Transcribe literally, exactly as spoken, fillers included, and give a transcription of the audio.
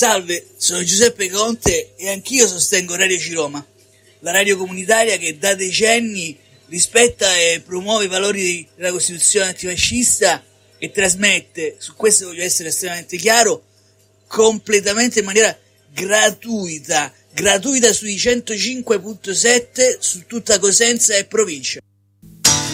Salve, sono Giuseppe Conte e anch'io sostengo Radio Ciroma, la radio comunitaria che da decenni rispetta e promuove i valori della Costituzione antifascista e trasmette, su questo voglio essere estremamente chiaro, completamente in maniera gratuita, gratuita sui centocinque virgola sette su tutta Cosenza e provincia.